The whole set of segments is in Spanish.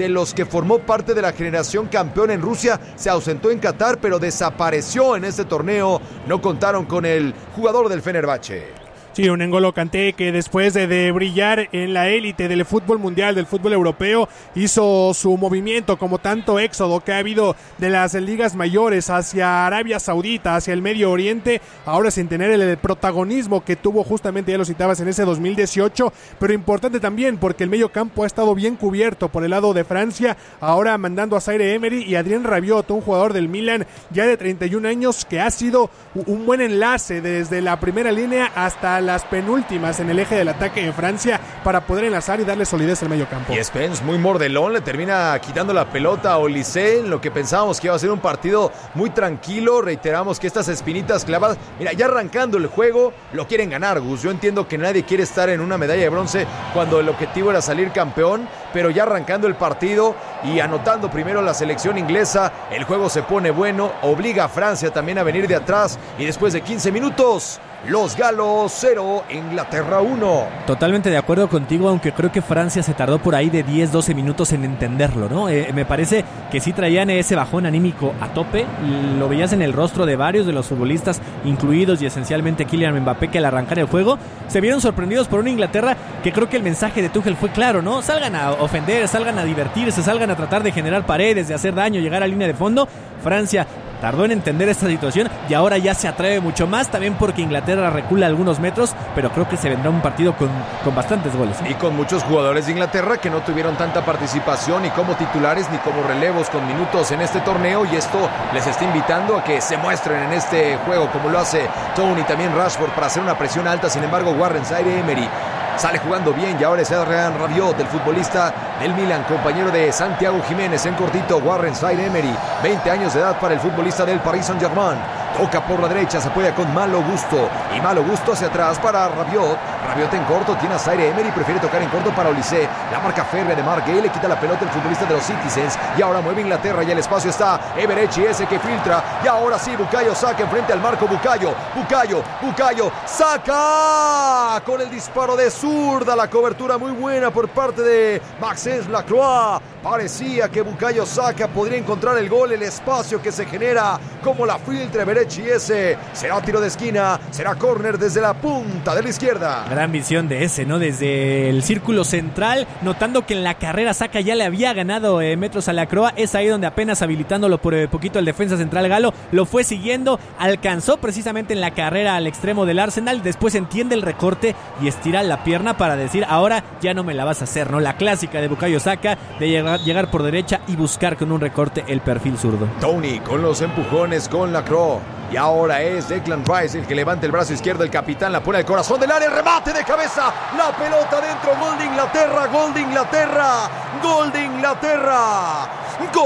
de los que formó parte de la generación campeón en Rusia, se ausentó en Qatar, pero desapareció en este torneo. No contaron con el jugador del Fenerbahce. Sí, un N'Golo Kanté que después de brillar en la élite del fútbol mundial, del fútbol europeo, hizo su movimiento como tanto éxodo que ha habido de las ligas mayores hacia Arabia Saudita, hacia el Medio Oriente, ahora sin tener el protagonismo que tuvo justamente, ya lo citabas, en ese 2018, pero importante también porque el medio campo ha estado bien cubierto por el lado de Francia, ahora mandando a Zaire Emery y Adrien Rabiot, un jugador del Milan ya de 31 años que ha sido un buen enlace desde la primera línea hasta las penúltimas en el eje del ataque de Francia para poder enlazar y darle solidez al medio campo. Y Spence, muy mordelón, le termina quitando la pelota a Olise en lo que pensábamos que iba a ser un partido muy tranquilo. Reiteramos que estas espinitas clavadas, mira, ya arrancando el juego lo quieren ganar, Gus. Yo entiendo que nadie quiere estar en una medalla de bronce cuando el objetivo era salir campeón, pero ya arrancando el partido y anotando primero la selección inglesa, el juego se pone bueno, obliga a Francia también a venir de atrás y después de 15 minutos los galos 0, Inglaterra 1. Totalmente de acuerdo contigo, aunque creo que Francia se tardó por ahí de 10-12 minutos en entenderlo, ¿no? Me parece que sí traían ese bajón anímico a tope, lo veías en el rostro de varios de los futbolistas, incluidos y esencialmente Kylian Mbappé, que al arrancar el juego se vieron sorprendidos por una Inglaterra que creo que el mensaje de Tuchel fue claro, ¿no? Salgan a ofender, salgan a divertirse, salgan a tratar de generar paredes, de hacer daño, llegar a línea de fondo. Francia tardó en entender esta situación y ahora ya se atreve mucho más, también porque Inglaterra recula algunos metros, pero creo que se vendrá un partido con bastantes goles. Y con muchos jugadores de Inglaterra que no tuvieron tanta participación ni como titulares ni como relevos con minutos en este torneo, y esto les está invitando a que se muestren en este juego como lo hace Tony, también Rashford, para hacer una presión alta. Sin embargo, Warren Zaire Emery sale jugando bien y ahora es Adrien Rabiot, el futbolista del Milan, compañero de Santiago Jiménez. En cortito, Warren Zaire Emery, 20 años de edad para el futbolista del Paris Saint-Germain. Toca por la derecha, se apoya con Malo Gusto y Malo Gusto hacia atrás para Rabiot. Rabiot en corto, tiene a Zaire Emery, prefiere tocar en corto para Olise. La marca férrea de Mark Gay, le quita la pelota el futbolista de los Citizens y ahora mueve Inglaterra y el espacio está Eberechi, ese que filtra, y ahora sí Bukayo Saka enfrente al marco. Bukayo Saka con el disparo de zurda, la cobertura muy buena por parte de Maxence Lacroix. Parecía que Bukayo Saka podría encontrar el gol, el espacio que se genera, como la filtra Eberechi, ese será tiro de esquina, será córner desde la punta de la izquierda. Gran visión de ese, ¿no? Desde el círculo central, notando que en la carrera Saka ya le había ganado metros a Lacroix. Es ahí donde apenas habilitándolo por poquito el defensa central galo, lo fue siguiendo, alcanzó precisamente en la carrera al extremo del Arsenal, después entiende el recorte y estira la pierna para decir, ahora ya no me la vas a hacer, ¿no? La clásica de Bukayo Saka, de llegar por derecha y buscar con un recorte el perfil zurdo. Tony con los empujones con Lacroix. Y ahora es Declan Rice el que levanta el brazo izquierdo, el capitán la pone al corazón del área, el remate de cabeza, la pelota dentro, gol de Inglaterra, gol de Inglaterra, gol de Inglaterra, gol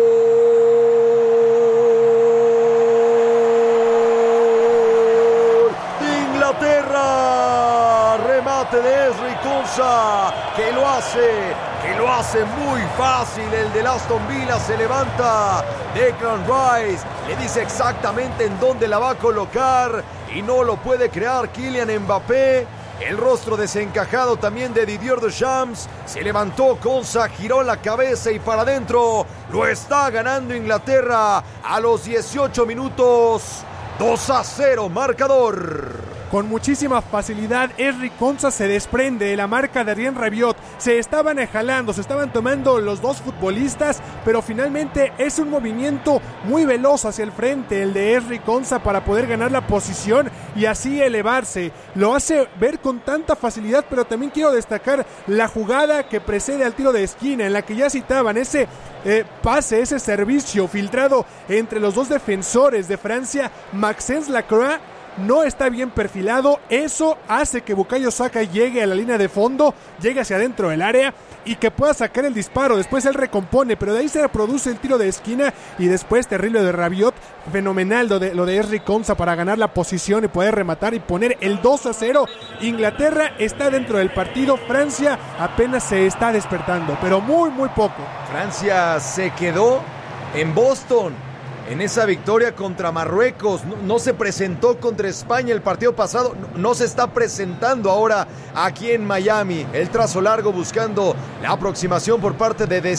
de Inglaterra, remate de Ezri Konsa, que lo hace muy fácil. El de Aston Villa se levanta, Declan Rice le dice exactamente en dónde la va a colocar y no lo puede crear Kylian Mbappé. El rostro desencajado también de Didier Deschamps, se levantó Konsa, giró la cabeza y para adentro. Lo está ganando Inglaterra a los 18 minutos, 2-0 marcador. Con muchísima facilidad, Ezri Konsa se desprende de la marca de Adrien Rabiot. Se estaban jalando, se estaban tomando los dos futbolistas, pero finalmente es un movimiento muy veloz hacia el frente, el de Ezri Konsa, para poder ganar la posición y así elevarse. Lo hace ver con tanta facilidad, pero también quiero destacar la jugada que precede al tiro de esquina, en la que ya citaban ese pase, ese servicio filtrado entre los dos defensores de Francia. Maxence Lacroix no está bien perfilado, eso hace que Bukayo Saka llegue a la línea de fondo, llegue hacia adentro del área y que pueda sacar el disparo. Después él recompone, pero de ahí se produce el tiro de esquina y después terrible de Rabiot. Fenomenal lo de Ezri Konsa para ganar la posición y poder rematar y poner el 2-0. Inglaterra está dentro del partido, Francia apenas se está despertando, pero muy poco. Francia se quedó en Boston en esa victoria contra Marruecos. No se presentó contra España el partido pasado, no se está presentando ahora aquí en Miami. El trazo largo buscando la aproximación por parte de